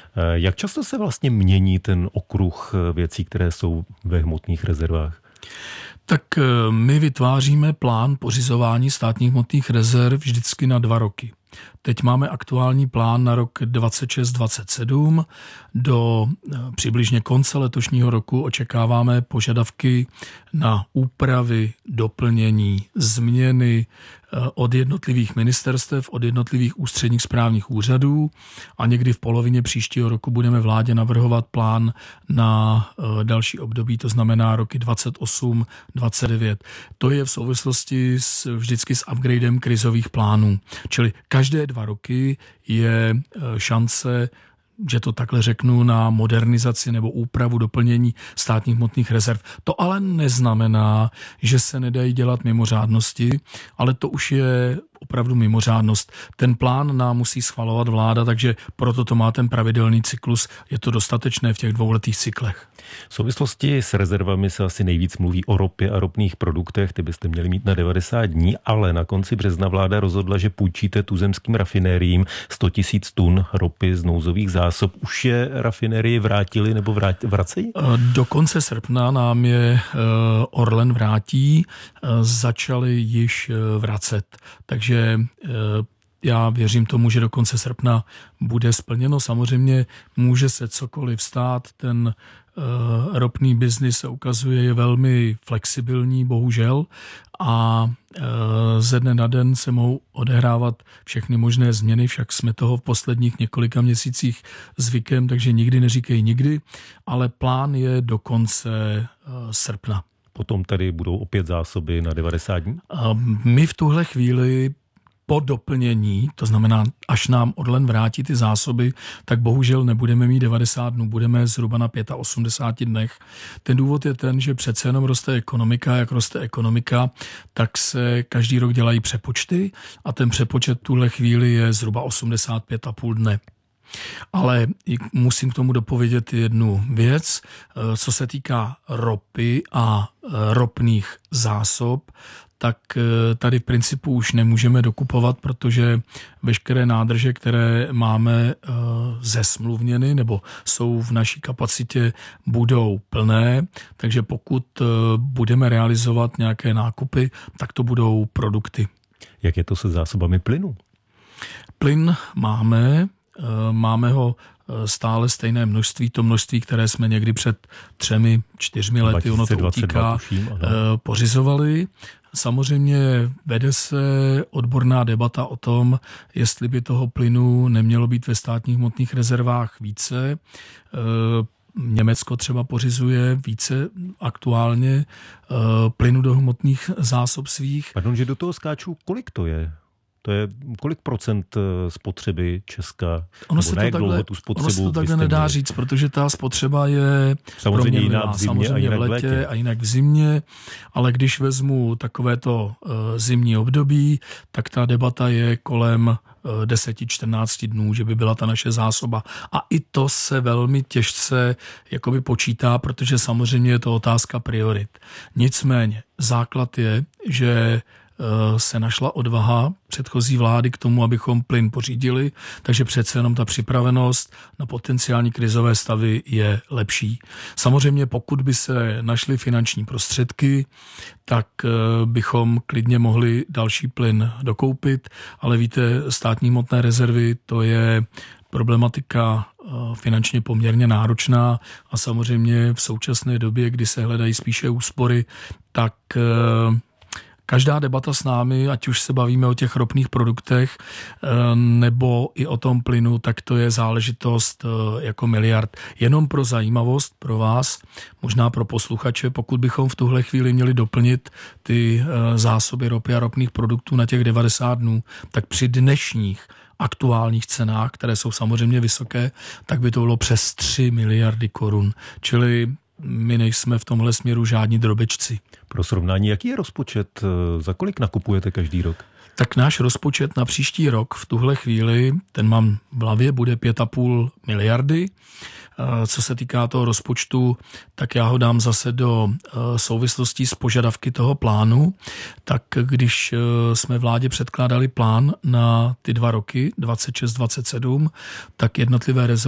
Jak často se vlastně mění ten okruh věcí, které jsou ve hmotných rezervách? Tak my vytváříme plán pořizování státních hmotných rezerv vždycky na 2 roky. Teď máme aktuální plán na rok 26-27. Do přibližně konce letošního roku očekáváme požadavky na úpravy, doplnění, změny od jednotlivých ministerstev, od jednotlivých ústředních správních úřadů a někdy v polovině příštího roku budeme vládě navrhovat plán na další období, to znamená roky 28-29. To je v souvislosti vždycky s upgradem krizových plánů. Čili každé 2 roky je šance, že to takhle řeknu, na modernizaci nebo úpravu, doplnění státních hmotných rezerv. To ale neznamená, že se nedají dělat mimořádnosti, ale to už je opravdu mimořádnost. Ten plán nám musí schvalovat vláda, takže proto to má ten pravidelný cyklus. Je to dostatečné v těch 2letých cyklech. V souvislosti s rezervami se asi nejvíc mluví o ropě a ropných produktech. Ty byste měli mít na 90 dní, ale na konci března vláda rozhodla, že půjčíte tuzemským rafinériím 100 000 tun ropy z nouzových zásob. Už je rafinérie vrátili nebo vracejí? Do konce srpna nám je Orlen vrátí, začali již vracet. Takže já věřím tomu, že do konce srpna bude splněno. Samozřejmě může se cokoliv stát, ten ropný biznis se ukazuje je velmi flexibilní, bohužel, a ze dne na den se mohou odehrávat všechny možné změny, však jsme toho v posledních několika měsících zvykem, takže nikdy neříkej nikdy, ale plán je do konce srpna. Potom tady budou opět zásoby na 90 dní? My v tuhle chvíli po doplnění, to znamená, až nám Orlen vrátí ty zásoby, tak bohužel nebudeme mít 90 dnů, budeme zhruba na 85 dnech. Ten důvod je ten, že přece jenom roste ekonomika, jak roste ekonomika, tak se každý rok dělají přepočty a ten přepočet v tuhle chvíli je zhruba 85,5 dne. Ale musím k tomu dopovědět jednu věc. Co se týká ropy a ropných zásob, tak tady v principu už nemůžeme dokupovat, protože veškeré nádrže, které máme zesmluvněny nebo jsou v naší kapacitě, budou plné, takže pokud budeme realizovat nějaké nákupy, tak to budou produkty. Jak je to se zásobami plynu? Plyn máme ho stále stejné množství, to množství, které jsme někdy před 3-4 lety, ono to utíká, pořizovali. Samozřejmě vede se odborná debata o tom, jestli by toho plynu nemělo být ve státních hmotných rezervách více. Německo třeba pořizuje více aktuálně plynu do hmotných zásob svých. Pardon, že do toho skáču, kolik to je? To je kolik procent spotřeby Česka? Ono se to takhle nedá říct, protože ta spotřeba je samozřejmě jiná v létě a jinak v zimě, ale když vezmu takovéto zimní období, tak ta debata je kolem 10-14 dnů, že by byla ta naše zásoba. A i to se velmi těžce jakoby počítá, protože samozřejmě je to otázka priorit. Nicméně základ je, že se našla odvaha předchozí vlády k tomu, abychom plyn pořídili, takže přece jenom ta připravenost na potenciální krizové stavy je lepší. Samozřejmě pokud by se našly finanční prostředky, tak bychom klidně mohli další plyn dokoupit, ale víte, státní hmotné rezervy, to je problematika finančně poměrně náročná a samozřejmě v současné době, kdy se hledají spíše úspory, tak každá debata s námi, ať už se bavíme o těch ropných produktech nebo i o tom plynu, tak to je záležitost jako miliard. Jenom pro zajímavost pro vás, možná pro posluchače, pokud bychom v tuhle chvíli měli doplnit ty zásoby ropy a ropných produktů na těch 90 dnů, tak při dnešních aktuálních cenách, které jsou samozřejmě vysoké, tak by to bylo přes 3 miliardy korun. Čili my nejsme v tomhle směru žádní drobečci. Pro srovnání, jaký je rozpočet? Za kolik nakupujete každý rok? Tak náš rozpočet na příští rok v tuhle chvíli, ten mám v hlavě, bude 5,5 miliardy. Co se týká toho rozpočtu, tak já ho dám zase do souvislostí s požadavky toho plánu. Tak když jsme vládě předkládali plán na ty 2 roky, 26-27, tak jednotlivé rezorty